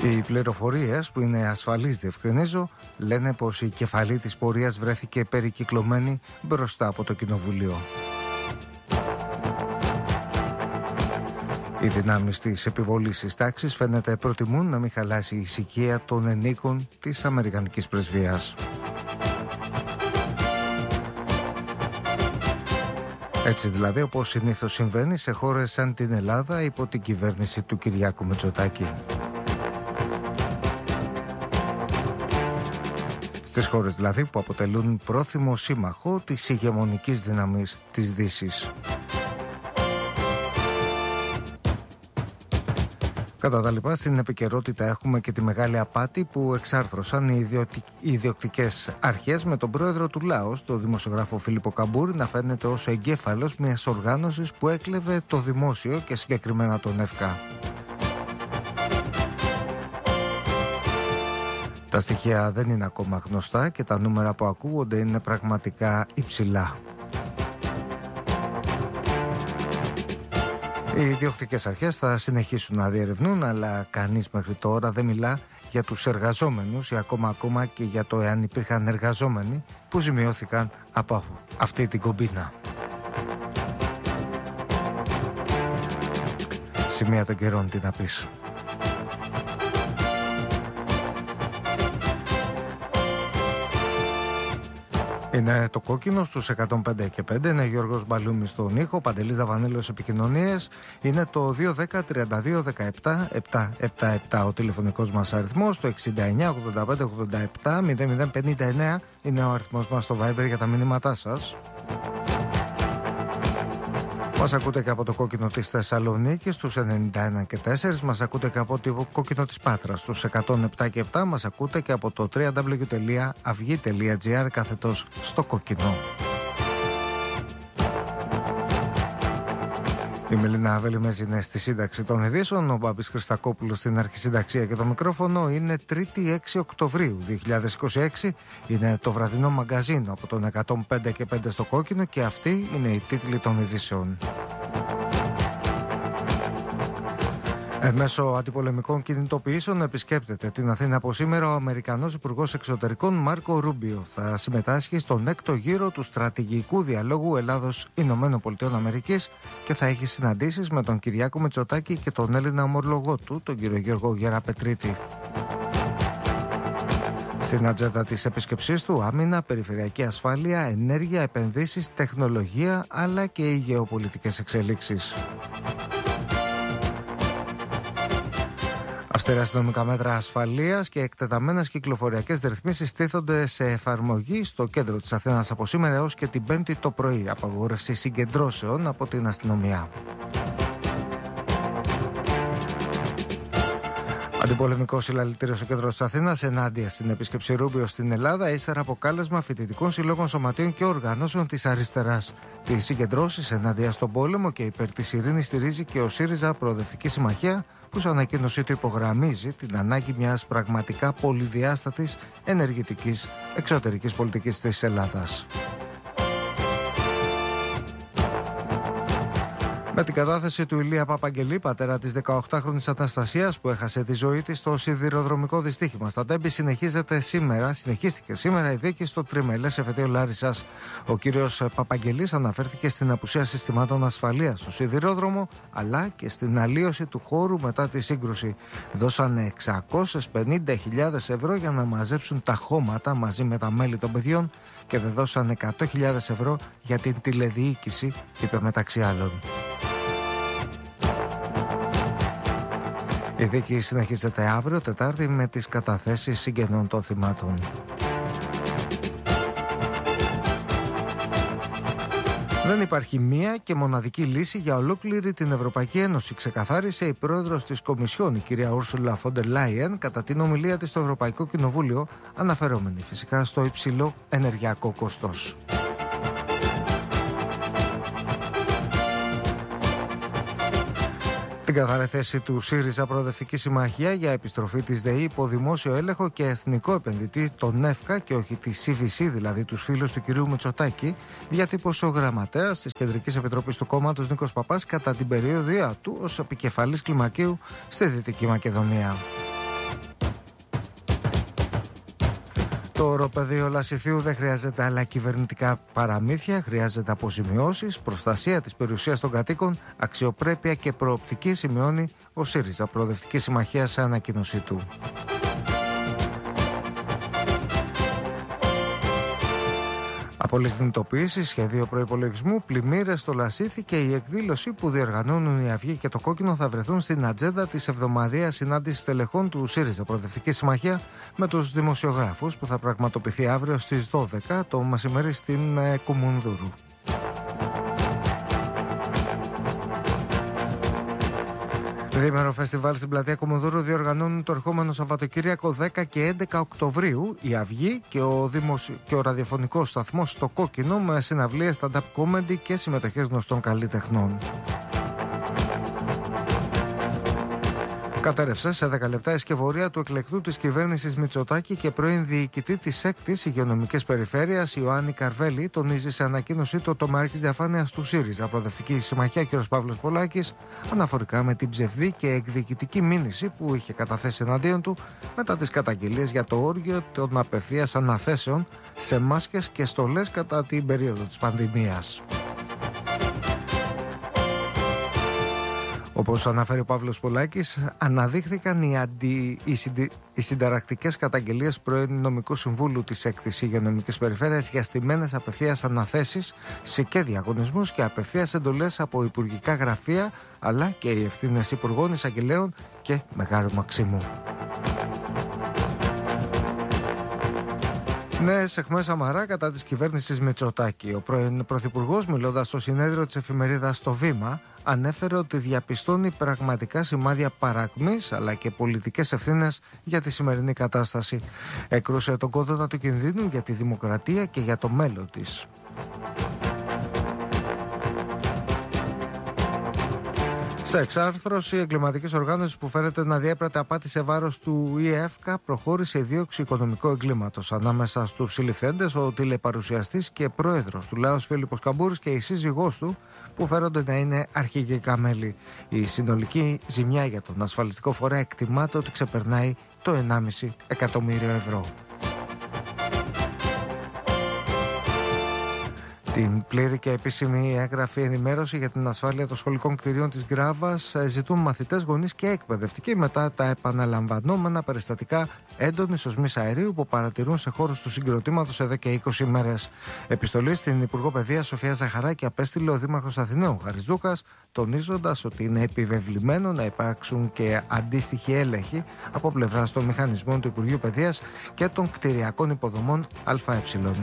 Οι πληροφορίες, που είναι ασφαλείς διευκρινίζω, λένε πως η κεφαλή της πορείας βρέθηκε περικυκλωμένη μπροστά από το Κοινοβουλίο. Οι δυνάμεις της επιβολής της τάξης φαίνεται προτιμούν να μην χαλάσει η ησυχία των ενίκων της Αμερικανικής πρεσβείας. Έτσι δηλαδή, όπως συνήθως συμβαίνει σε χώρες σαν την Ελλάδα υπό την κυβέρνηση του Κυριάκου Μητσοτάκη. Στις χώρες δηλαδή που αποτελούν πρόθυμο σύμμαχο της ηγεμονικής δύναμης της Δύσης. Κατά τα λοιπά, στην επικαιρότητα έχουμε και τη μεγάλη απάτη που εξάρθρωσαν οι ιδιοκτικές αρχές με τον πρόεδρο του Λάος, τον δημοσιογράφο Φίλιππο Καμπούρη, να φαίνεται ως εγκέφαλος μιας οργάνωσης που έκλεβε το δημόσιο και συγκεκριμένα τον ΕΦΚΑ. Τα στοιχεία δεν είναι ακόμα γνωστά και τα νούμερα που ακούγονται είναι πραγματικά υψηλά. Οι ιδιοκτικές αρχές θα συνεχίσουν να διερευνούν, αλλά κανείς μέχρι τώρα δεν μιλά για τους εργαζόμενους ή ακόμα και για το εάν υπήρχαν εργαζόμενοι που ζημιώθηκαν από αυτή την κομπίνα. Σημεία των καιρών, τι να πεις. Είναι το κόκκινο στους 105 και 5. Είναι Γιώργος Μπαλούμης στον ήχο, Παντελής Δαβανέλος επικοινωνίες. Είναι το 210-32-17-777 ο τηλεφωνικός μας αριθμός. Το 69-85-87-0059 είναι ο αριθμός μας στο Viber για τα μηνύματά σας. Μας ακούτε και από το κόκκινο της Θεσσαλονίκης στους 91 και 4. Μας ακούτε και από το κόκκινο της Πάτρας στους 107 και 7. Μας ακούτε και από το www.avgi.gr κάθετος στο κόκκινο. Η Μελίνα Βελιμέζη είναι στη σύνταξη των ειδήσεων. Ο Μπάμπης Χριστακόπουλος στην αρχισυνταξία και το μικρόφωνο. Είναι 3η 6 Οκτωβρίου 2026. Είναι το βραδινό μαγκαζίνο από τον 105 και 5 στο κόκκινο και αυτοί είναι οι τίτλοι των ειδήσεων. Μέσω αντιπολεμικών κινητοποιήσεων επισκέπτεται την Αθήνα από σήμερα ο Αμερικανός Υπουργός Εξωτερικών Μάρκο Ρούμπιο. Θα συμμετάσχει στον έκτο γύρο του στρατηγικού διαλόγου Ελλάδος-Ηνωμένων Πολιτειών Αμερικής και θα έχει συναντήσεις με τον Κυριάκο Μητσοτάκη και τον Έλληνα ομολογό του, τον κύριο Γιώργο Γεραπετρίτη. Στην ατζέντα της επίσκεψής του, άμυνα, περιφερειακή ασφάλεια, ενέργεια, επενδύσεις, τεχνολογία αλλά και οι γεωπολιτικές εξελίξεις. Αυστηρά αστυνομικά μέτρα ασφαλείας και εκτεταμένες κυκλοφοριακές ρυθμίσεις τίθονται σε εφαρμογή στο κέντρο της Αθήνας από σήμερα έως και την Πέμπτη το πρωί. Απαγόρευση συγκεντρώσεων από την αστυνομία. Αντιπολεμικό συλλαλητήριο στο κέντρο της Αθήνας ενάντια στην επίσκεψη Ρούμπιο στην Ελλάδα, ύστερα από κάλεσμα φοιτητικών συλλόγων, σωματείων και οργανώσεων της αριστεράς. Τις συγκεντρώσεις ενάντια στον πόλεμο και υπέρ της ειρήνης στηρίζει και ο ΣΥΡΙΖΑ Προοδευτική Συμμαχία, που σε ανακοίνωσή του υπογραμμίζει την ανάγκη μιας πραγματικά πολυδιάστατης ενεργητικής εξωτερικής πολιτικής της Ελλάδας. Με την κατάθεση του Ηλία Παπαγγελή, πατέρα της 18χρονης Αναστασίας που έχασε τη ζωή της στο σιδηροδρομικό δυστύχημα στα Τέμπη, συνεχίστηκε σήμερα η δίκη στο τριμελές εφετείο Λάρισσας. Ο κύριος Παπαγγελής αναφέρθηκε στην απουσία συστημάτων ασφαλείας στο σιδηρόδρομο αλλά και στην αλλίωση του χώρου μετά τη σύγκρουση. Δώσανε 650.000 ευρώ για να μαζέψουν τα χώματα μαζί με τα μέλη των παιδιών και δεν δώσανε 100.000 ευρώ για την τηλεδιοίκηση, είπε μεταξύ άλλων. Η δίκη συνεχίζεται αύριο Τετάρτη με τις καταθέσεις συγγενών των θυμάτων. Δεν υπάρχει μία και μοναδική λύση για ολόκληρη την Ευρωπαϊκή Ένωση, ξεκαθάρισε η πρόεδρος της Κομισιόν, η κυρία Ούρσουλα Φόντερ Λάιεν, κατά την ομιλία της στο Ευρωπαϊκό Κοινοβούλιο, αναφερόμενη φυσικά στο υψηλό ενεργειακό κόστος. Την καθαρή θέση του ΣΥΡΙΖΑ Προοδευτική Συμμαχία για επιστροφή της ΔΕΗ υπό δημόσιο έλεγχο και εθνικό επενδυτή, τον ΕΦΚΑ και όχι τη CVC, δηλαδή τους φίλους του κυρίου Μητσοτάκη, διατύπωσε ο γραμματέας της Κεντρικής Επιτροπής του κόμματος Νίκος Παπάς κατά την περιοδία του ως επικεφαλής κλιμακίου στη Δυτική Μακεδονία. Το οροπεδίο Λασιθίου δεν χρειάζεται άλλα κυβερνητικά παραμύθια, χρειάζεται αποζημιώσεις, προστασία της περιουσίας των κατοίκων, αξιοπρέπεια και προοπτική, σημειώνει ο ΣΥΡΙΖΑ Προοδευτική Συμμαχία σε ανακοίνωσή του. Απολιγνητοποίηση, σχέδιο προϋπολογισμού, πλημμύρες στο Λασίθι και η εκδήλωση που διοργανώνουν η Αυγή και το Κόκκινο θα βρεθούν στην ατζέντα της εβδομαδιαίας συνάντησης στελεχών του ΣΥΡΙΖΑ Προοδευτική Συμμαχία με τους δημοσιογράφους που θα πραγματοποιηθεί αύριο στις 12 το μεσημέρι στην Κουμουνδούρου. Διήμερο φεστιβάλ στην πλατεία Κουμουνδούρου διοργανώνουν το ερχόμενο Σαββατοκύριακο 10 και 11 Οκτωβρίου η Αυγή και ο ραδιοφωνικός σταθμός στο Κόκκινο με συναυλίες, stand-up comedy και συμμετοχές γνωστών καλλιτεχνών. Κατέρευσε σε 10 λεπτά η σκευωρία του εκλεκτού της κυβέρνησης Μητσοτάκη και πρώην διοικητή της 6ης Υγειονομικής Περιφέρειας, Ιωάννη Καρβέλη, τονίζει σε ανακοίνωσή του το τομεάρχης διαφάνειας του ΣΥΡΙΖΑ Προοδευτική Συμμαχία κ. Παύλος Πολάκης, αναφορικά με την ψευδή και εκδιοικητική μήνυση που είχε καταθέσει εναντίον του μετά τις καταγγελίες για το όργιο των απευθείας αναθέσεων σε μάσκες και στολές κατά την περίοδο της πανδημίας. Όπως αναφέρει ο Παύλος Πολάκης, αναδείχθηκαν οι συνταρακτικές καταγγελίες πρώην νομικού συμβούλου της 6ης Υγειονομικής Περιφέρειας για στημένες απευθείας αναθέσεις σε και διαγωνισμούς και απευθείας εντολές από υπουργικά γραφεία, αλλά και οι ευθύνες υπουργών, εισαγγελέων και Μεγάρου Μαξίμου. Νέες αιχμές Σαμαρά κατά της κυβέρνησης Μητσοτάκη. Ο πρώην πρωθυπουργός, μιλώντας στο συνέδριο της εφημερίδας Το Βήμα, ανέφερε ότι διαπιστώνει πραγματικά σημάδια παρακμής αλλά και πολιτικές ευθύνες για τη σημερινή κατάσταση. Έκρουσε τον κόδωνα του κινδύνου για τη δημοκρατία και για το μέλλον της. Σε εξάρθρωση εγκληματικής οργάνωσης που φαίνεται να διέπρατε απάτη σε βάρος του ΙΕΦΚΑ, προχώρησε η δίωξη οικονομικού εγκλήματος. Ανάμεσα στους συλληφθέντες ο τηλεπαρουσιαστής και πρόεδρος του Λάος Φίλιππος Καμπούρης και η σύζυγός του, που φέρονται να είναι αρχηγικά μέλη. Η συνολική ζημιά για τον ασφαλιστικό φορέα εκτιμάται ότι ξεπερνάει το 1,5 εκατομμύριο ευρώ. Την πλήρη και επίσημη έγγραφη ενημέρωση για την ασφάλεια των σχολικών κτηρίων της Γκράβας ζητούν μαθητές, γονείς και εκπαιδευτικοί μετά τα επαναλαμβανόμενα περιστατικά έντονης οσμής αερίου που παρατηρούν σε χώρους του συγκροτήματος εδώ και 20 μέρες. Επιστολή στην Υπουργό Παιδείας Σοφία Ζαχαράκη απέστειλε ο Δήμαρχος Αθηναίων Χαρίς Δούκας, τονίζοντας ότι είναι επιβεβλημένο να υπάρξουν και αντίστοιχοι έλεγχοι από πλευράς των μηχανισμών του Υπουργείου Παιδείας και των κτηριακών υποδομών ΑΕ.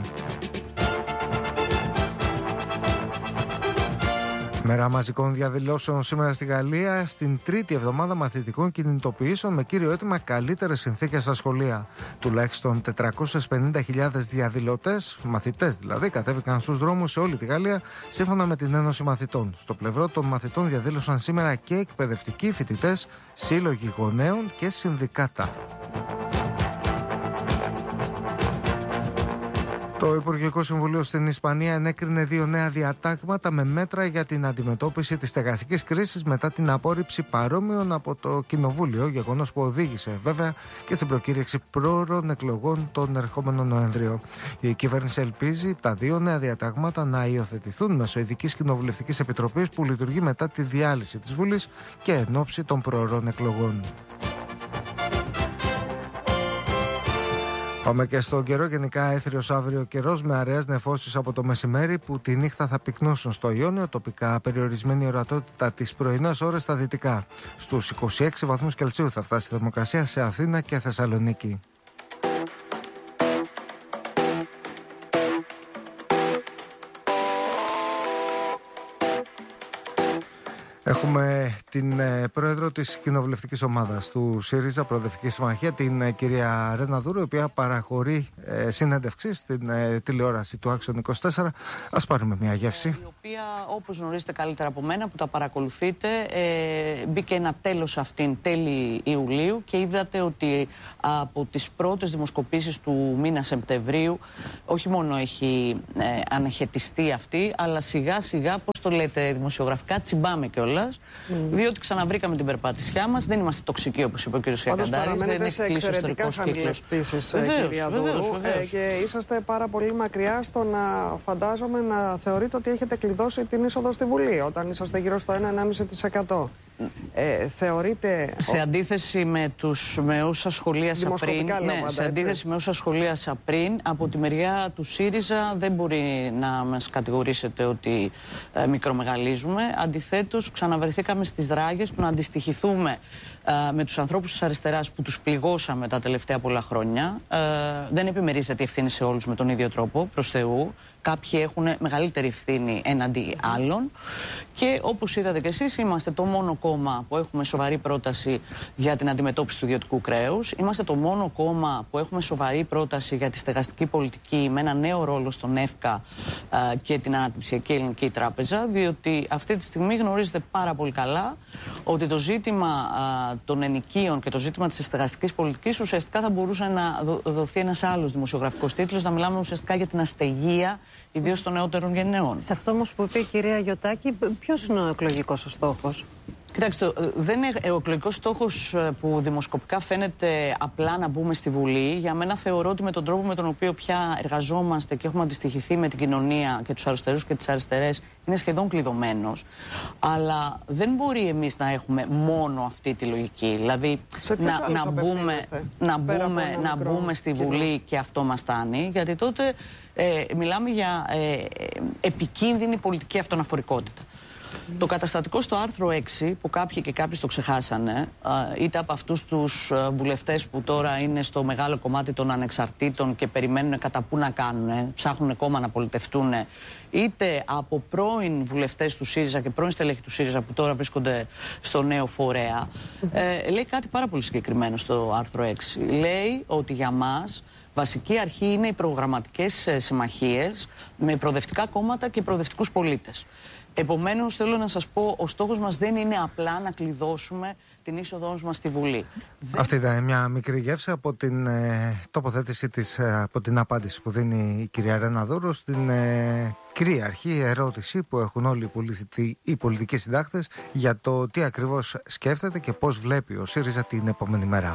Μέρα μαζικών διαδηλώσεων σήμερα στη Γαλλία, στην τρίτη εβδομάδα μαθητικών κινητοποιήσεων με κύριο αίτημα καλύτερες συνθήκες στα σχολεία. Τουλάχιστον 450.000 διαδηλωτές, μαθητές δηλαδή, κατέβηκαν στους δρόμους σε όλη τη Γαλλία, σύμφωνα με την Ένωση Μαθητών. Στο πλευρό των μαθητών διαδήλωσαν σήμερα και εκπαιδευτικοί, φοιτητές, σύλλογοι γονέων και συνδικάτα. Το Υπουργικό Συμβουλίο στην Ισπανία ενέκρινε 2 νέα διατάγματα με μέτρα για την αντιμετώπιση της στεγαστικής κρίσης μετά την απόρριψη παρόμοιων από το Κοινοβούλιο, γεγονός που οδήγησε βέβαια και στην προκήρυξη πρόωρων εκλογών τον ερχόμενο Νοέμβριο. Η κυβέρνηση ελπίζει τα 2 νέα διατάγματα να υιοθετηθούν μέσω ειδικής κοινοβουλευτικής επιτροπής που λειτουργεί μετά τη διάλυση της Βουλής και εν ώψη των πρόωρων εκλογών. Πάμε και στον καιρό. Γενικά έθριος αύριο καιρός με αραίες νεφώσεις από το μεσημέρι που τη νύχτα θα πυκνώσουν στο Ιόνιο. Τοπικά περιορισμένη ορατότητα τις πρωινές ώρες στα δυτικά. Στους 26 βαθμούς Κελσίου θα φτάσει η θερμοκρασία σε Αθήνα και Θεσσαλονίκη. Έχουμε την πρόεδρο της κοινοβουλευτικής ομάδας του ΣΥΡΙΖΑ Προοδευτική Συμμαχία, την κυρία Ρένα Δούρου, η οποία παραχωρεί συνέντευξη στην τηλεόραση του Action 24. Ας πάρουμε μια γεύση. Η οποία, όπως γνωρίζετε καλύτερα από μένα που τα παρακολουθείτε, μπήκε ένα τέλος αυτήν τέλη Ιουλίου και είδατε ότι από τις πρώτες δημοσκοπήσεις του μήνα Σεπτεμβρίου όχι μόνο έχει αναχαιτιστεί αυτή, αλλά σιγά σιγά, πώς το λέτε δημοσιογραφικά, τσιμπάμε κιόλας, Διότι ξαναβρήκαμε την περπατησιά μας, δεν είμαστε τοξικοί όπως είπε ο κ. Σιακαντάρης. Δεν έχει κλείσει ο ιστορικός κύκλος. Κυρία Δούρου, και είσαστε πάρα πολύ μακριά στο να φαντάζομαι να θεωρείτε ότι έχετε κλειδώσει την είσοδο στη Βουλή όταν είσαστε γύρω στο 1,5%. Θεωρείτε... Σε αντίθεση με όσα σχολίασα πριν, σε αντίθεση με όσα σχολίασα πριν, από τη μεριά του ΣΥΡΙΖΑ δεν μπορεί να μας κατηγορήσετε ότι μικρομεγαλίζουμε. Αντιθέτως, ξαναβρεθήκαμε στις ράγες του να αντιστοιχηθούμε με τους ανθρώπους της αριστεράς που τους πληγώσαμε τα τελευταία πολλά χρόνια. Δεν επιμερίζεται η ευθύνη σε όλους με τον ίδιο τρόπο, προς Θεού. Κάποιοι έχουν μεγαλύτερη ευθύνη έναντι άλλων. Και όπως είδατε κι εσείς, είμαστε το μόνο κόμμα που έχουμε σοβαρή πρόταση για την αντιμετώπιση του ιδιωτικού κρέους. Είμαστε το μόνο κόμμα που έχουμε σοβαρή πρόταση για τη στεγαστική πολιτική με ένα νέο ρόλο στον ΕΦΚΑ και την Αναπτυξιακή Ελληνική Τράπεζα. Διότι αυτή τη στιγμή γνωρίζετε πάρα πολύ καλά ότι το ζήτημα των ενοικίων και το ζήτημα της στεγαστικής πολιτικής ουσιαστικά θα μπορούσε να δοθεί ένας άλλος δημοσιογραφικός τίτλος, να μιλάμε ουσιαστικά για την αστεγία, ιδίως των νεότερων γενναιών. Σε αυτό όμως που είπε η κυρία Γιωτάκη, ποιος είναι ο εκλογικός ο στόχος? Κοιτάξτε, δεν είναι ο εκλογικός στόχος που δημοσκοπικά φαίνεται απλά να μπούμε στη Βουλή. Για μένα θεωρώ ότι με τον τρόπο με τον οποίο πια εργαζόμαστε και έχουμε αντιστοιχηθεί με την κοινωνία και τους αριστερούς και τις αριστερές είναι σχεδόν κλειδωμένος. Αλλά δεν μπορεί εμείς να έχουμε μόνο αυτή τη λογική. Δηλαδή να μπούμε στη Βουλή και αυτό μας στάνει, γιατί τότε μιλάμε για επικίνδυνη πολιτική αυτοναφορικότητα. Το καταστατικό στο άρθρο 6, που κάποιοι και κάποιοι το ξεχάσανε, είτε από αυτούς τους βουλευτές που τώρα είναι στο μεγάλο κομμάτι των ανεξαρτήτων και περιμένουν κατά πού να κάνουν, ψάχνουν κόμμα να πολιτευτούν, είτε από πρώην βουλευτές του ΣΥΡΙΖΑ και πρώην στελέχη του ΣΥΡΙΖΑ που τώρα βρίσκονται στο νέο φορέα, λέει κάτι πάρα πολύ συγκεκριμένο στο άρθρο 6. Λέει ότι για μας βασική αρχή είναι οι προγραμματικές συμμαχίες με προοδευτικά κόμματα και προοδευτικούς πολίτες. Επομένως, θέλω να σας πω, ο στόχος μας δεν είναι απλά να κλειδώσουμε την είσοδό μας στη Βουλή. Αυτή ήταν μια μικρή γεύση από την τοποθέτηση της, από την απάντηση που δίνει η κυρία Ρένα Δούρου στην κυρίαρχη ερώτηση που έχουν όλοι οι πολιτικοί συντάκτες για το τι ακριβώς σκέφτεται και πώς βλέπει ο ΣΥΡΙΖΑ την επόμενη μέρα.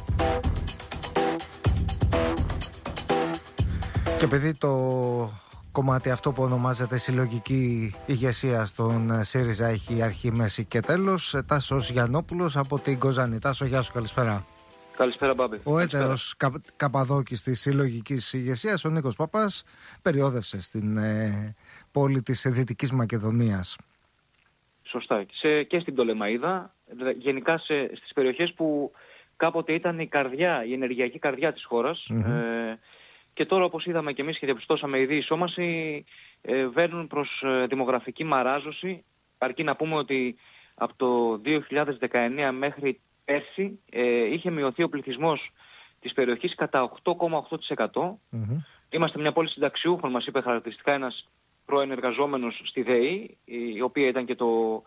Και επειδή το κομμάτι αυτό που ονομάζεται συλλογική ηγεσία στον ΣΥΡΙΖΑ έχει αρχή, μέση και τέλος, Τάσος Γιαννόπουλος από την Κοζάνη. Τάσο, γεια σου, καλησπέρα. Καλησπέρα, Μπάμπη. Ο έτερος καπαδόκης της συλλογικής ηγεσίας, ο Νίκος Παπάς, περιόδευσε στην πόλη της Δυτικής Μακεδονίας. Σωστά. Και στην Πτολεμαΐδα, γενικά στις περιοχές που κάποτε ήταν η ενεργειακή καρδιά της χώρας. Και τώρα, όπως είδαμε και εμείς και διαπιστώσαμε, η διεισόμαση βαίνουν προς δημογραφική μαράζωση. Αρκεί να πούμε ότι από το 2019 μέχρι πέρσι είχε μειωθεί ο πληθυσμός της περιοχής κατά 8,8%. Είμαστε μια πόλη συνταξιούχων, μας είπε χαρακτηριστικά ένας πρώην εργαζόμενος στη ΔΕΗ, η οποία ήταν και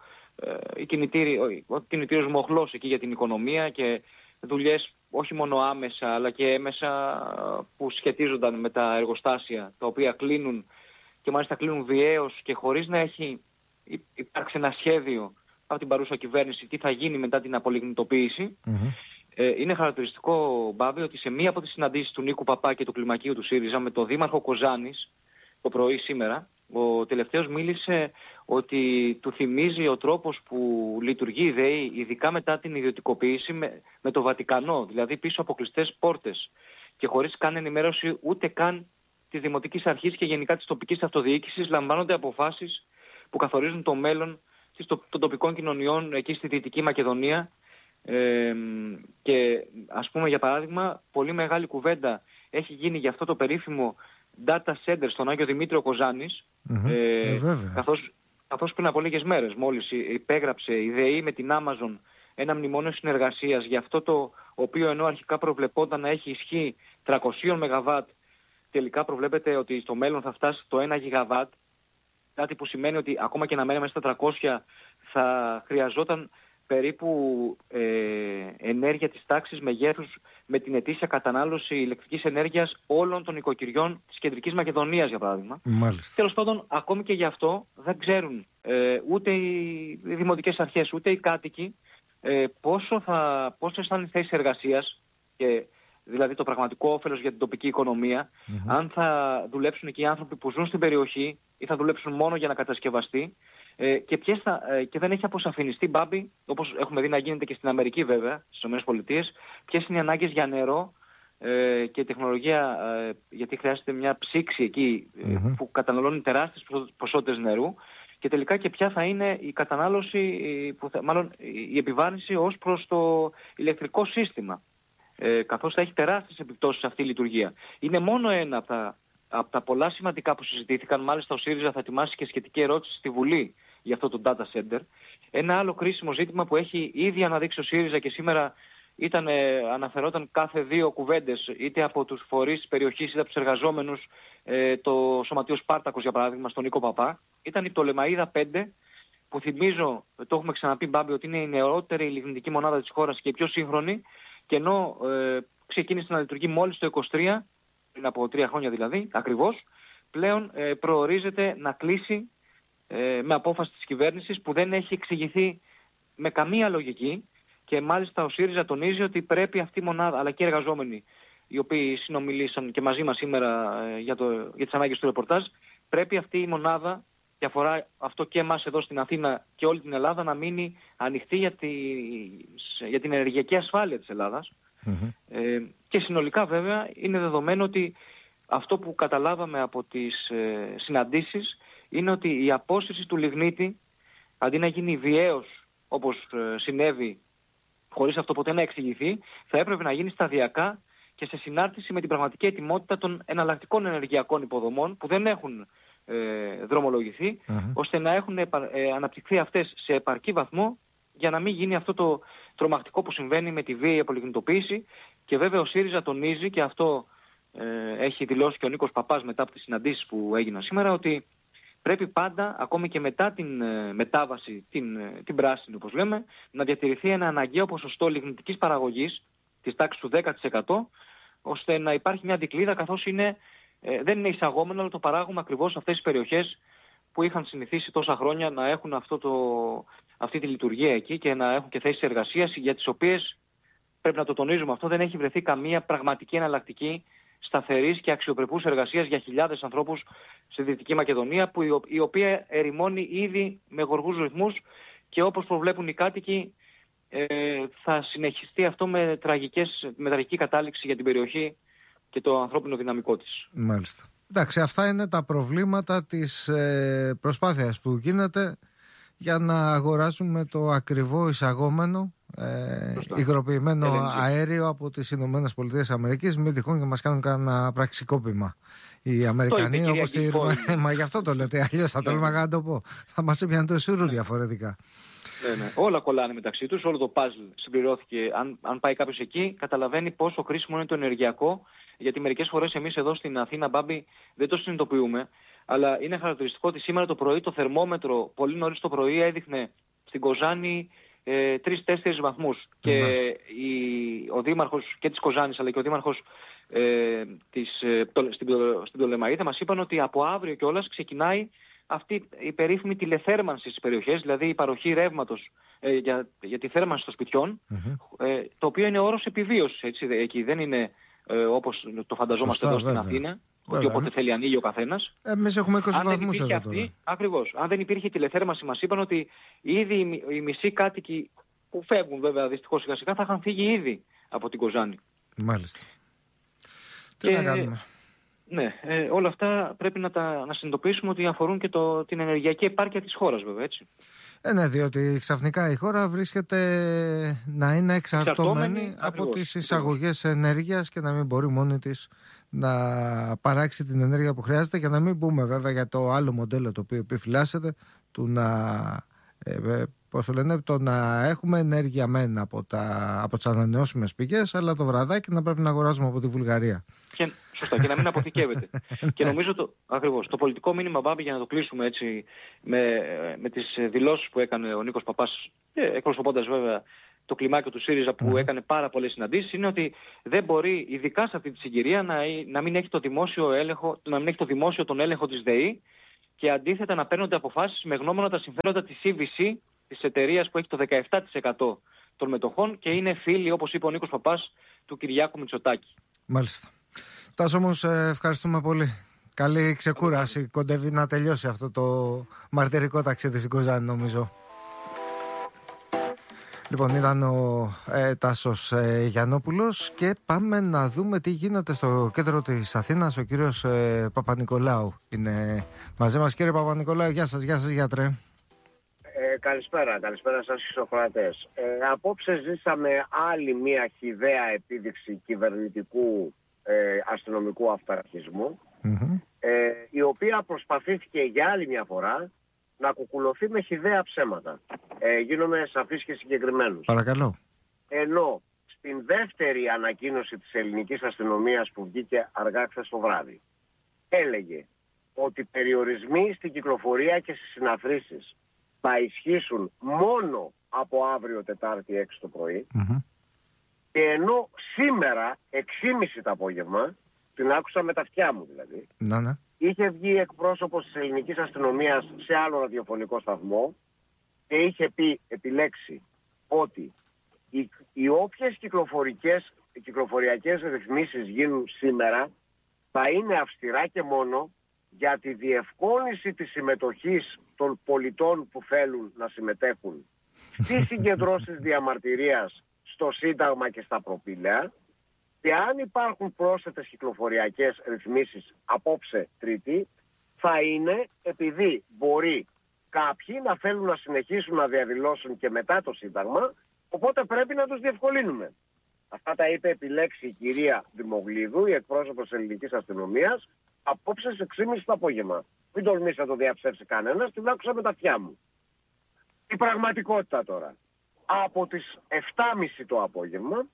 ο κινητήριος μοχλός εκεί για την οικονομία και δουλειές όχι μόνο άμεσα αλλά και έμεσα που σχετίζονταν με τα εργοστάσια τα οποία κλείνουν και μάλιστα κλείνουν βιαίως και χωρίς να έχει υπάρξει ένα σχέδιο από την παρούσα κυβέρνηση τι θα γίνει μετά την απολιγνητοποίηση. Είναι χαρακτηριστικό, Μπάβη, ότι σε μία από τις συναντήσεις του Νίκου Παπά και του κλιμακίου του ΣΥΡΙΖΑ με τον δήμαρχο Κοζάνης το πρωί σήμερα, ο τελευταίος μίλησε ότι του θυμίζει ο τρόπος που λειτουργεί η ΔΕΗ, ειδικά μετά την ιδιωτικοποίηση, με το Βατικανό, δηλαδή πίσω από κλειστές πόρτες και χωρίς καν ενημέρωση ούτε καν της Δημοτικής Αρχής και γενικά της τοπικής αυτοδιοίκησης, λαμβάνονται αποφάσεις που καθορίζουν το μέλλον των τοπικών κοινωνιών εκεί στη Δυτική Μακεδονία. Και ας πούμε, για παράδειγμα, πολύ μεγάλη κουβέντα έχει γίνει για αυτό το περίφημο data center στον Άγιο Δημήτριο Κοζάνης, καθώς πριν από λίγες μέρες μόλις υπέγραψε η ΔΕΗ με την Amazon ένα μνημόνιο συνεργασίας για αυτό το οποίο ενώ αρχικά προβλεπόταν να έχει ισχύ 300 ΜΒ, τελικά προβλέπεται ότι στο μέλλον θα φτάσει το 1 GW, κάτι που σημαίνει ότι ακόμα και να μένουμε στα 300 θα χρειαζόταν περίπου ενέργεια της τάξης μεγέθους με την ετήσια κατανάλωση ηλεκτρικής ενέργειας όλων των οικοκυριών της Κεντρικής Μακεδονίας, για παράδειγμα. Μάλιστα. Τέλος πάντων, ακόμη και γι' αυτό δεν ξέρουν ούτε οι δημοτικές αρχές, ούτε οι κάτοικοι πόσο θα είναι θέσεις εργασίας, και δηλαδή το πραγματικό όφελος για την τοπική οικονομία, αν θα δουλέψουν και οι άνθρωποι που ζουν στην περιοχή ή θα δουλέψουν μόνο για να κατασκευαστεί, και δεν έχει αποσαφινιστεί, Μπάμπη, όπως έχουμε δει να γίνεται και στην Αμερική βέβαια, στις ΗΠΑ, ποιες είναι οι ανάγκες για νερό και τεχνολογία, γιατί χρειάζεται μια ψήξη εκεί που καταναλώνει τεράστιες ποσότητες νερού, και τελικά και ποια θα είναι η κατανάλωση, η επιβάρυνση ως προς το ηλεκτρικό σύστημα, καθώς θα έχει τεράστιες επιπτώσεις αυτή η λειτουργία. Είναι μόνο ένα από τα πολλά σημαντικά που συζητήθηκαν. Μάλιστα ο ΣΥΡΙΖΑ θα ετοιμάσει και σχετική ερώτηση στη Βουλή για αυτό το data center. Ένα άλλο κρίσιμο ζήτημα που έχει ήδη αναδείξει ο ΣΥΡΙΖΑ και σήμερα αναφερόταν κάθε 2 κουβέντες, είτε από τους φορείς της περιοχής είτε από τους εργαζόμενους, το Σωματείο Σπάρτακος για παράδειγμα, στον Νίκο Παπά, ήταν η Πτολεμαΐδα 5, που θυμίζω, το έχουμε ξαναπεί, Μπάμπη, ότι είναι η νεότερη λιγνητική μονάδα της χώρας και η πιο σύγχρονη, και ενώ ξεκίνησε να λειτουργεί μόλις το 23, πριν από 3 χρόνια δηλαδή, ακριβώς, πλέον προορίζεται να κλείσει με απόφαση της κυβέρνησης που δεν έχει εξηγηθεί με καμία λογική, και μάλιστα ο ΣΥΡΙΖΑ τονίζει ότι πρέπει αυτή η μονάδα, αλλά και οι εργαζόμενοι οι οποίοι συνομιλήσαν και μαζί μας σήμερα για τις ανάγκες του ρεπορτάζ, πρέπει αυτή η μονάδα, και αφορά αυτό και εμάς εδώ στην Αθήνα και όλη την Ελλάδα, να μείνει ανοιχτή για την ενεργειακή ασφάλεια της Ελλάδας. Και συνολικά βέβαια είναι δεδομένο ότι αυτό που καταλάβαμε από τις συναντήσεις είναι ότι η απόσυρση του λιγνίτη, αντί να γίνει βιαίως όπως συνέβη, χωρίς αυτό ποτέ να εξηγηθεί, θα έπρεπε να γίνει σταδιακά και σε συνάρτηση με την πραγματική ετοιμότητα των εναλλακτικών ενεργειακών υποδομών που δεν έχουν δρομολογηθεί, ώστε να έχουν αναπτυχθεί αυτές σε επαρκή βαθμό για να μην γίνει αυτό το τρομακτικό που συμβαίνει με τη βίαιη απολιγνητοποίηση. Και βέβαια ο ΣΥΡΙΖΑ τονίζει, και αυτό έχει δηλώσει και ο Νίκος Παπάς μετά από τις συναντήσεις που έγιναν σήμερα, ότι πρέπει πάντα, ακόμη και μετά την μετάβαση, την πράσινη όπως λέμε, να διατηρηθεί ένα αναγκαίο ποσοστό λιγνητικής παραγωγής της τάξης του 10%, ώστε να υπάρχει μια δικλείδα, καθώς δεν είναι εισαγόμενο, αλλά το παράγουμε ακριβώς σε αυτές τις περιοχές που είχαν συνηθίσει τόσα χρόνια να έχουν αυτή τη λειτουργία εκεί και να έχουν και θέσεις εργασίας, για τις οποίες, πρέπει να το τονίζουμε αυτό, δεν έχει βρεθεί καμία πραγματική εναλλακτική σταθερής και αξιοπρεπούς εργασίας για χιλιάδες ανθρώπους στη Δυτική Μακεδονία, η οποία ερημώνει ήδη με γοργούς ρυθμούς, και όπως προβλέπουν οι κάτοικοι θα συνεχιστεί αυτό με τραγική κατάληξη για την περιοχή και το ανθρώπινο δυναμικό της. Μάλιστα. Εντάξει, αυτά είναι τα προβλήματα της προσπάθειας που γίνεται για να αγοράζουμε το ακριβό εισαγόμενο υγροποιημένο αέριο από τις Ηνωμένες Πολιτείες Αμερικής, μην τυχόν και μας κάνουν κανένα πραξικόπημα οι Αμερικανοί, όπως μα γι' αυτό το λέτε, αλλιώς θα τόλμαγα να το πω, θα μας έπιανε το σουρού διαφορετικά. Ναι. Όλα κολλάνε μεταξύ τους, όλο το παζλ συμπληρώθηκε. Αν πάει κάποιος εκεί, καταλαβαίνει πόσο χρήσιμο είναι το ενεργειακό, γιατί μερικές φορές εμείς εδώ στην Αθήνα, Μπάμπη, δεν το συνειδητοποιούμε, αλλά είναι χαρακτηριστικό ότι σήμερα το πρωί το θερμόμετρο πολύ νωρίς το πρωί έδειχνε στην Κοζάνη 3-4 βαθμούς. Και ο δήμαρχος και της Κοζάνης, αλλά και ο δήμαρχος στην Πτολεμαΐδα μας είπαν ότι από αύριο κιόλας ξεκινάει αυτή η περίφημη τηλεθέρμανση στις περιοχές, δηλαδή η παροχή ρεύματος για τη θέρμανση των σπιτιών, το οποίο είναι όρος επιβίωσης. Έτσι, εκεί δεν είναι όπως το φανταζόμαστε εδώ στην Αθήνα, ότι όποτε θέλει ανοίγει ο καθένας. Εμείς έχουμε 20 βαθμούς εδώ τώρα. Ακριβώς. Αν δεν υπήρχε τηλεθέρμανση, μας είπαν ότι ήδη οι μισοί κάτοικοι που φεύγουν βέβαια δυστυχώς σιγά σιγά θα είχαν φύγει ήδη από την Κοζάνη. Μάλιστα. Τι να κάνουμε. Ναι, όλα αυτά πρέπει να συνειδητοποιήσουμε ότι αφορούν και την ενεργειακή επάρκεια της χώρας βέβαια, έτσι. Ναι, διότι ξαφνικά η χώρα βρίσκεται να είναι εξαρτώμενη από τις εισαγωγές ενέργειας και να μην μπορεί μόνη της να παράξει την ενέργεια που χρειάζεται, και να μην πούμε βέβαια για το άλλο μοντέλο το οποίο επιφυλάσσεται του να έχουμε ενέργεια μεν από τις ανανεώσιμες πηγές, αλλά το βραδάκι να πρέπει να αγοράζουμε από τη Βουλγαρία. Σωστά, και να μην αποθηκεύεται. Και νομίζω ακριβώς το πολιτικό μήνυμα, Μπάμπη, για να το κλείσουμε έτσι με τις δηλώσεις που έκανε ο Νίκος Παπάς, εκπροσωπώντας βέβαια το κλιμάκιο του ΣΥΡΙΖΑ που έκανε πάρα πολλές συναντήσεις, είναι ότι δεν μπορεί, ειδικά σε αυτή τη συγκυρία, να μην έχει το δημόσιο έλεγχο, να μην έχει το δημόσιο τον έλεγχο της ΔΕΗ και αντίθετα να παίρνονται αποφάσεις με γνώμονα τα συμφέροντα της CVC, της εταιρείας που έχει το 17% των μετοχών και είναι φίλοι, όπως είπε ο Νίκος Παπάς, του Κυριάκου Μητσοτάκη. Μάλιστα. Τάσο όμως, ευχαριστούμε πολύ. Καλή ξεκούραση. Κοντεύει να τελειώσει αυτό το μαρτυρικό ταξίδι στην Κοζάνη, νομίζω. Λοιπόν, ήταν ο Τάσος Γιαννόπουλος και πάμε να δούμε τι γίνεται στο κέντρο της Αθήνας. Ο κύριος Παπα-Νικολάου είναι μαζί μας. Κύριε Παπα-Νικολάου, γεια σας γιατρέ. Καλησπέρα σας στους ακροατές. Απόψε ζήσαμε άλλη μια χυδαία επίδειξη κυβερνητικού αστυνομικού αυταρχισμού, η οποία προσπαθήθηκε για άλλη μια φορά να κουκουλωθεί με χυδαία ψέματα. Γίνομαι σαφής και συγκεκριμένος. Παρακαλώ. Ενώ στην δεύτερη ανακοίνωση της ελληνικής αστυνομίας που βγήκε αργά χθες το βράδυ, έλεγε ότι περιορισμοί στην κυκλοφορία και στις συναθρήσεις θα ισχύσουν μόνο από αύριο Τετάρτη 6 το πρωί, και ενώ σήμερα 6.30 το απόγευμα, την άκουσα με τα αυτιά μου δηλαδή, είχε βγει εκπρόσωπος της ελληνικής αστυνομίας σε άλλο ραδιοφωνικό σταθμό και είχε πει, επιλέξει, ότι οι όποιες κυκλοφοριακές ρυθμίσεις γίνουν σήμερα θα είναι αυστηρά και μόνο για τη διευκόλυνση της συμμετοχής των πολιτών που θέλουν να συμμετέχουν στις συγκεντρώσεις διαμαρτυρίας στο Σύνταγμα και στα προπήλαια, και αν υπάρχουν πρόσθετες κυκλοφοριακές ρυθμίσεις απόψε Τρίτη, θα είναι επειδή μπορεί κάποιοι να θέλουν να συνεχίσουν να διαδηλώσουν και μετά το Σύνταγμα, οπότε πρέπει να τους διευκολύνουμε. Αυτά τα είπε επιλέξει η κυρία Δημογλίδου, η εκπρόσωπος της ελληνικής αστυνομίας, απόψε στις 6.30 το απόγευμα. Μην τολμήσει να το διαψεύσει κανένας, την άκουσα με τα αυτιά μου. Η πραγματικότητα τώρα. Από τις 7.30 το απόγευμα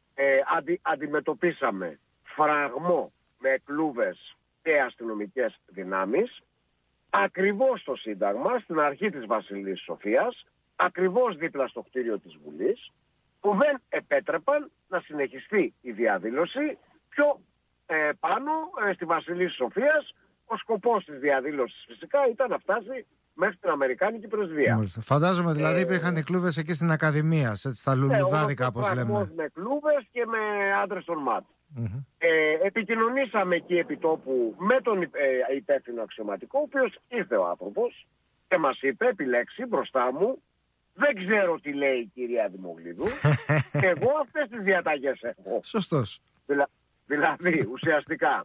αντιμετωπίσαμε φραγμό με κλούβες και αστυνομικές δυνάμεις ακριβώς στο Σύνταγμα, στην αρχή της Βασιλής Σοφίας, ακριβώς δίπλα στο κτίριο της Βουλής, που δεν επέτρεπαν να συνεχιστεί η διαδήλωση πιο πάνω στη Βασιλής Σοφίας. Ο σκοπός της διαδήλωσης φυσικά ήταν να φτάσει μέχρι την Αμερικάνικη πρεσβεία. Φαντάζομαι δηλαδή υπήρχαν οι κλούβες εκεί στην Ακαδημία, στα λουλουδάδικα όπως λέμε. Με κλούβες και με άντρες των ΜΑΤ. Επικοινωνήσαμε εκεί επί τόπου με τον υπεύθυνο αξιωματικό, ο οποίος ήρθε ο άνθρωπος και μας είπε, επιλέξει μπροστά μου, δεν ξέρω τι λέει η κυρία Δημογλίδου, εγώ αυτές τις διαταγές έχω. Σωστός. Δηλαδή ουσιαστικά,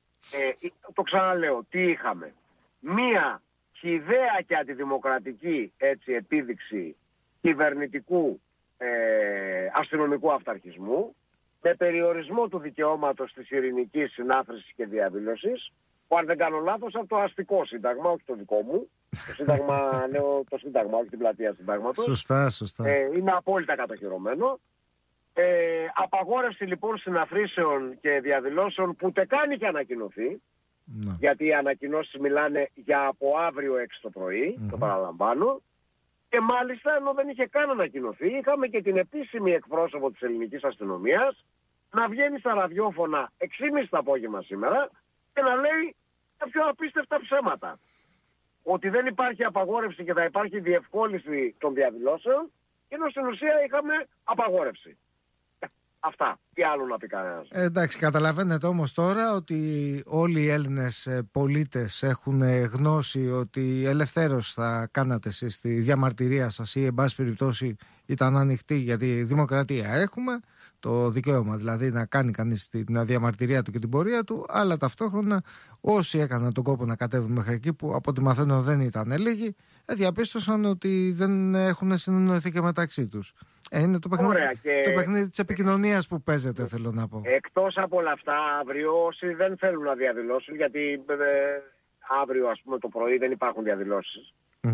το ξαναλέω, τι είχαμε? Μία χυδαία και αντιδημοκρατική επίδειξη κυβερνητικού αστυνομικού αυταρχισμού, με περιορισμό του δικαιώματος της ειρηνικής συνάθρησης και διαδήλωσης, που αν δεν κάνω λάθος από το αστικό σύνταγμα, όχι το δικό μου, το σύνταγμα, λέω το σύνταγμα, όχι την πλατεία συντάγματος. Σωστά. Είναι απόλυτα κατοχυρωμένο. Απαγόρευση λοιπόν συναθρήσεων και διαδηλώσεων που ούτε καν είχε ανακοινωθεί, γιατί οι ανακοινώσεις μιλάνε για από αύριο 6 το πρωί, το παραλαμβάνω, και μάλιστα ενώ δεν είχε καν ανακοινωθεί, είχαμε και την επίσημη εκπρόσωπο της ελληνικής αστυνομίας να βγαίνει στα ραδιόφωνα 6.30 το απόγευμα σήμερα και να λέει τα πιο απίστευτα ψέματα. Ότι δεν υπάρχει απαγόρευση και θα υπάρχει διευκόλυνση των διαδηλώσεων, ενώ στην ουσία είχαμε απαγόρευση. Αυτά. Τι άλλο να πει κανένας. Εντάξει, καταλαβαίνετε όμως τώρα ότι όλοι οι Έλληνες πολίτες έχουν γνώση ότι ελευθέρως θα κάνατε εσείς τη διαμαρτυρία σας ή εν πάση περιπτώσει ήταν ανοιχτή, γιατί δημοκρατία έχουμε, το δικαίωμα δηλαδή να κάνει κανείς την διαμαρτυρία του και την πορεία του, αλλά ταυτόχρονα όσοι έκαναν τον κόπο να κατέβουν μέχρι εκεί, που από ό,τι μαθαίνω δεν ήταν λίγοι, διαπίστωσαν ότι δεν έχουν συνεννοηθεί και μεταξύ τους. Είναι το παιχνίδι της επικοινωνίας που παίζεται, θέλω να πω. Εκτός από όλα αυτά, αύριο όσοι δεν θέλουν να διαδηλώσουν, γιατί αύριο ας πούμε το πρωί δεν υπάρχουν διαδηλώσεις,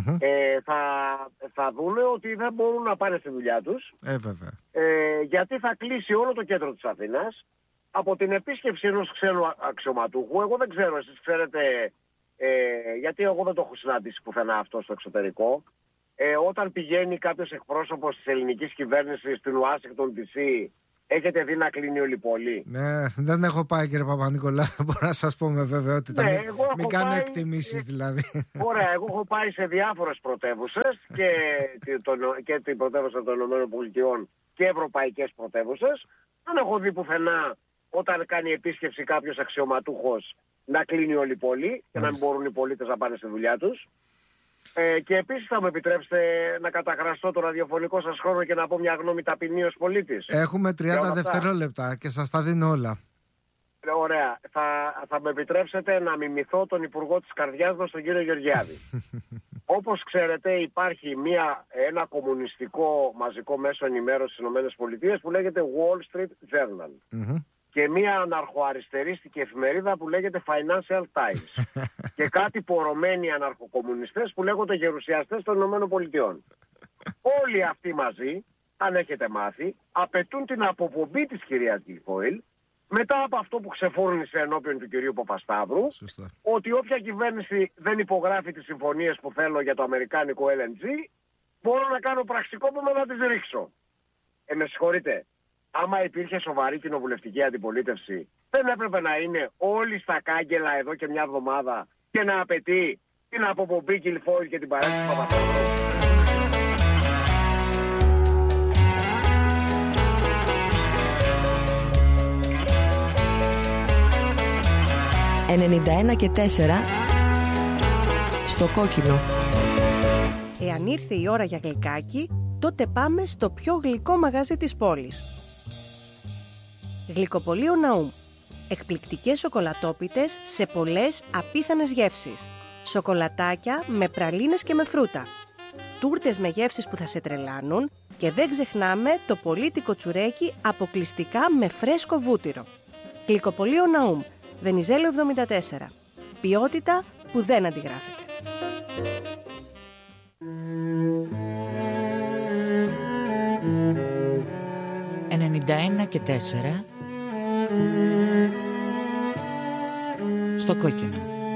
θα δούνε ότι δεν μπορούν να πάνε στη δουλειά τους, βέβαια. γιατί θα κλείσει όλο το κέντρο της Αθήνας από την επίσκεψη ενός ξένου αξιωματούχου, εγώ δεν ξέρω, εσείς ξέρετε, γιατί εγώ δεν το έχω συναντήσει πουθενά αυτό στο εξωτερικό, όταν πηγαίνει κάποιος εκπρόσωπος της ελληνικής κυβέρνησης στην Ουάσιγκτον DC, έχετε δει να κλείνει όλη η πόλη? Ναι, δεν έχω πάει, κύριε Παπα-Νικολάου, μπορώ να σας πω με βεβαιότητα. Ναι, μην κάνω εκτιμήσεις δηλαδή. Ωραία, εγώ έχω πάει σε διάφορες πρωτεύουσες και την πρωτεύουσα των ΗΠΑ και ευρωπαϊκές πρωτεύουσες. Δεν έχω δει πουθενά όταν κάνει επίσκεψη κάποιος αξιωματούχος να κλείνει όλη η πόλη και να μην μπορούν οι πολίτες να πάνε στη δουλειά τους. Και επίσης θα μου επιτρέψετε να καταχραστώ το ραδιοφωνικό σας χρόνο και να πω μια γνώμη ταπεινή ως πολίτης. Έχουμε 30 δευτερόλεπτα και σας τα δίνω όλα. Ωραία. Θα με επιτρέψετε να μιμηθώ τον Υπουργό της Καρδιάς μας, τον κύριο Γεωργιάδη. Όπως ξέρετε, υπάρχει ένα κομμουνιστικό μαζικό μέσο ενημέρωσης στις ΗΠΑ που λέγεται Wall Street Journal. Και μια αναρχοαριστερίστικη εφημερίδα που λέγεται Financial Times. Και κάτι πορωμένοι αναρχοκομμουνιστές που λέγονται γερουσιαστές των ΗΠΑ. Όλοι αυτοί μαζί, αν έχετε μάθει, απαιτούν την αποπομπή της κυρίας Γκουιλφόιλ μετά από αυτό που ξεφόρνησε ενώπιον του κυρίου Παπασταύρου. Σωστά. Ότι όποια κυβέρνηση δεν υπογράφει τις συμφωνίες που θέλω για το αμερικάνικο LNG, μπορώ να κάνω πραξικόπημα να τις ρίξω. Με συγχωρείτε. Άμα υπήρχε σοβαρή κοινοβουλευτική αντιπολίτευση, δεν έπρεπε να είναι όλοι στα κάγκελα εδώ και μια εβδομάδα και να απαιτεί την αποπομπή Γκουιλφόιλ και την παρέτηση του Παπασταύρου? 91 και 4 στο κόκκινο. Εάν ήρθε η ώρα για γλυκάκι, τότε πάμε στο πιο γλυκό μαγαζί της πόλης. Γλυκοπωλείο Ναούμ. Εκπληκτικές σοκολατόπιτες σε πολλές απίθανες γεύσεις. Σοκολατάκια με πραλίνες και με φρούτα. Τούρτες με γεύσεις που θα σε τρελάνουν και δεν ξεχνάμε το πολίτικο τσουρέκι αποκλειστικά με φρέσκο βούτυρο. Γλυκοπωλείο Ναούμ. Βενιζέλο 74. Ποιότητα που δεν αντιγράφεται. 91 και 4 στο κόκκινο.